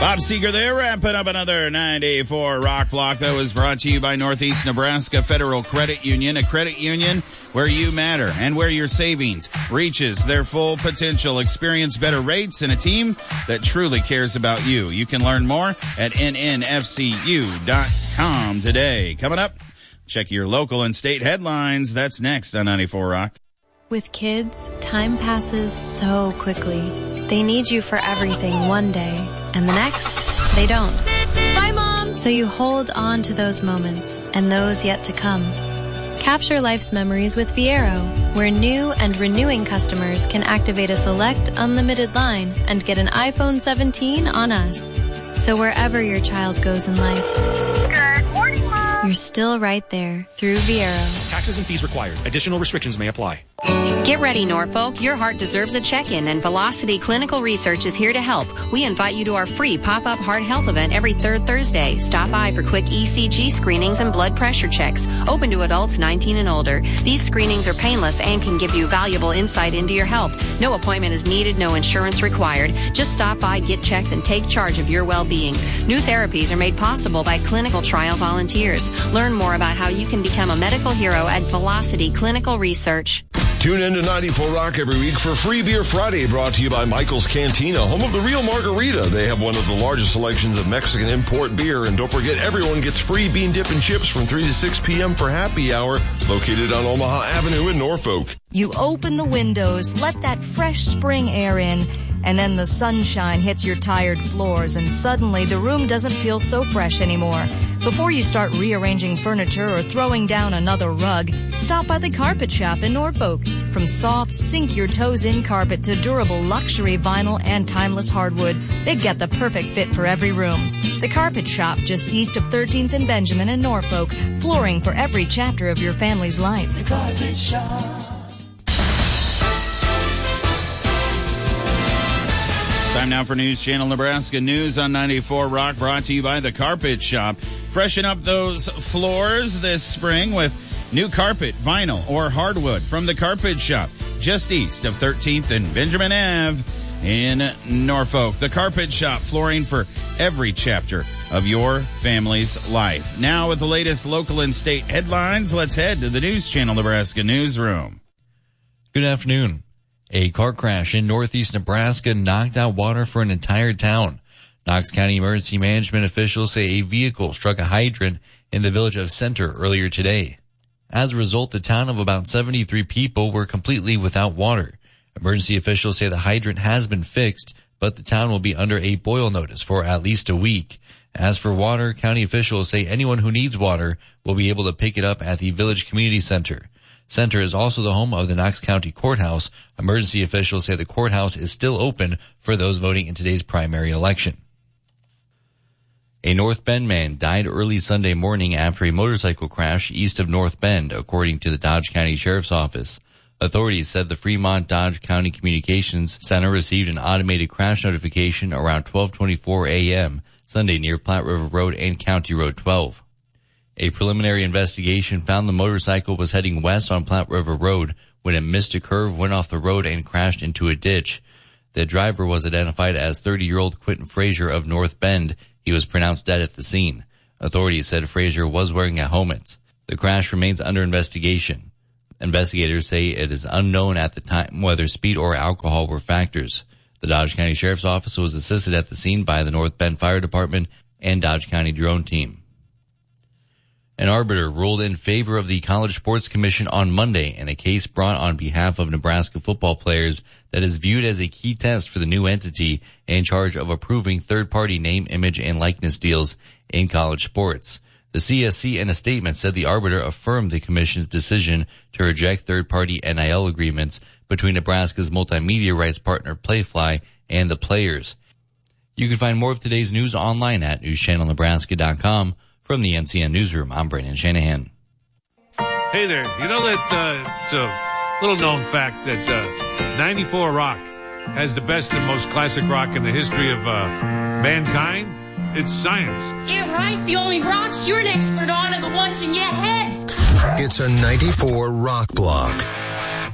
Bob Seeger there, wrapping up another 94 Rock Block that was brought to you by Northeast Nebraska Federal Credit Union, a credit union where you matter and where your savings reaches their full potential. Experience better rates and a team that truly cares about you. You can learn more at nnfcu.com today. Coming up, check your local and state headlines. That's next on 94 Rock. With kids, time passes so quickly. They need you for everything one day, and the next, they don't. Bye, Mom! So you hold on to those moments, and those yet to come. Capture life's memories with Viero, where new and renewing customers can activate a select unlimited line and get an iPhone 17 on us. So wherever your child goes in life, good morning, Mom! You're still right there through Viero. Taxes and fees required. Additional restrictions may apply. Get ready, Norfolk. Your heart deserves a check-in, and Velocity Clinical Research is here to help. We invite you to our free pop-up heart health event every third Thursday. Stop by for quick ECG screenings and blood pressure checks. Open to adults 19 and older. These screenings are painless and can give you valuable insight into your health. No appointment is needed, no insurance required. Just stop by, get checked, and take charge of your well-being. New therapies are made possible by clinical trial volunteers. Learn more about how you can become a medical hero at Velocity Clinical Research. Tune in to 94 Rock every week for Free Beer Friday, brought to you by Michael's Cantina, home of the real margarita. They have one of the largest selections of Mexican import beer. And don't forget, everyone gets free bean dip and chips from 3 to 6 p.m. for happy hour, located on Omaha Avenue in Norfolk. You open the windows, let that fresh spring air in, and then the sunshine hits your tired floors, and suddenly the room doesn't feel so fresh anymore. Before you start rearranging furniture or throwing down another rug, stop by the Carpet Shop in Norfolk. From soft, sink-your-toes-in carpet to durable luxury vinyl and timeless hardwood, they get the perfect fit for every room. The Carpet Shop, just east of 13th and Benjamin in Norfolk, flooring for every chapter of your family's life. The Carpet Shop. Time now for News Channel Nebraska News on 94 Rock, brought to you by the Carpet Shop. Freshen up those floors this spring with new carpet, vinyl, or hardwood from the Carpet Shop, just east of 13th and Benjamin Ave in Norfolk. The Carpet Shop, flooring for every chapter of your family's life. Now with the latest local and state headlines, let's head to the News Channel Nebraska newsroom. Good afternoon. A car crash in northeast Nebraska knocked out water for an entire town. Knox County emergency management officials say a vehicle struck a hydrant in the village of Center earlier today. As a result, the town of about 73 people were completely without water. Emergency officials say the hydrant has been fixed, but the town will be under a boil notice for at least a week. As for water, county officials say anyone who needs water will be able to pick it up at the village community center. Center is also the home of the Knox County Courthouse. Emergency officials say the courthouse is still open for those voting in today's primary election. A North Bend man died early Sunday morning after a motorcycle crash east of North Bend, according to the Dodge County Sheriff's Office. Authorities said the Fremont Dodge County Communications Center received an automated crash notification around 12:24 a.m. Sunday near Platte River Road and County Road 12. A preliminary investigation found the motorcycle was heading west on Platte River Road when it missed a curve, went off the road, and crashed into a ditch. The driver was identified as 30-year-old Quentin Frazier of North Bend. He was pronounced dead at the scene. Authorities said Frazier was wearing a helmet. The crash remains under investigation. Investigators say it is unknown at the time whether speed or alcohol were factors. The Dodge County Sheriff's Office was assisted at the scene by the North Bend Fire Department and Dodge County drone team. An arbiter ruled in favor of the College Sports Commission on Monday in a case brought on behalf of Nebraska football players that is viewed as a key test for the new entity in charge of approving third-party name, image, and likeness deals in college sports. The CSC in a statement said the arbiter affirmed the commission's decision to reject third-party NIL agreements between Nebraska's multimedia rights partner Playfly and the players. You can find more of today's news online at newschannelnebraska.com. From the NCN Newsroom, I'm Brandon Shanahan. Hey there. You know that it's a little-known fact that 94 Rock has the best and most classic rock in the history of mankind? It's science. Yeah, right. The only rocks you're an expert on are the ones in your head. It's a 94 Rock Block.